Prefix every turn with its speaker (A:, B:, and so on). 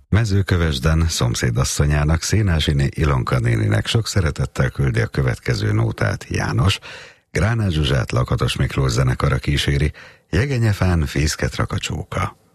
A: Mezőkövesden szomszédasszonyának, Szénási Ilonka néninek sok szeretettel küldi a következő nótát János, Gránát Zsuzsát Lakatos Miklós zenekara kíséri, Jegenyefán fészket rak a csóka.